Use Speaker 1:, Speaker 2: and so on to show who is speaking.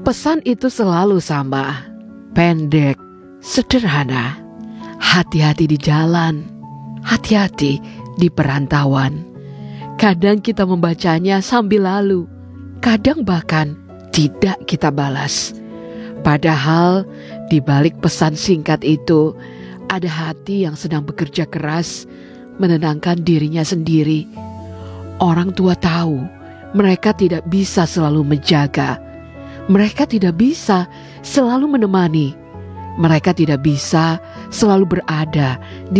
Speaker 1: Pesan itu selalu sama, pendek, sederhana. Hati-hati di jalan, hati-hati di perantauan. Kadang kita membacanya sambil lalu, kadang bahkan tidak kita balas. Padahal di balik pesan singkat itu ada hati yang sedang bekerja keras menenangkan dirinya sendiri. Orang tua tahu mereka tidak bisa selalu menjaga. Mereka tidak bisa selalu menemani. Mereka tidak bisa selalu berada di